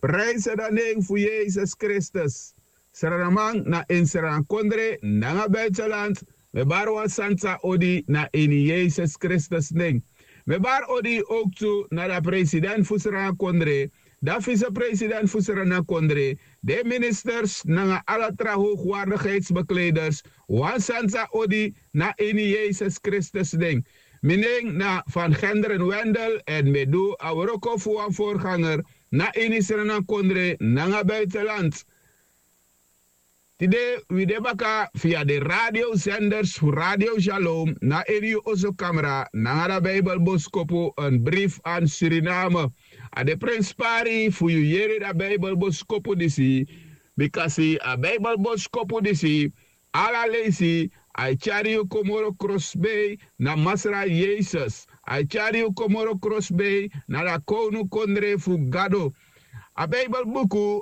Prijzen dan ding voor Jezus Christus. Saramang na in Saran Kondre, na buitenland. We barwa Santa Odi na in Jezus Christus ding. We bar Odi ook toe naar de president voor Saran Kondre. De vicepresident voor Saran Kondre. De ministers na alle hoogwaardigheidsbekleders. Wan Santa Odi na in Jezus Christus ding. Mening na Van Genderen Wendel en medu Auroko voor een voorganger. Na in Saran Kondre na buitenland. Today we debaka via de radiozenders voor Radio Shalom na Erio Oso Camera na de Bijbelboskopo een brief aan Suriname. A de Prins Pari voor je jere de Bijbelboskopo disi, because a Bijbelboskopo disi, ala lezi, a chario Komoro Crossbay na Masra Jezus, a chario Komoro Crossbay na la Konu Kondre Fugado. A Bijbelboeku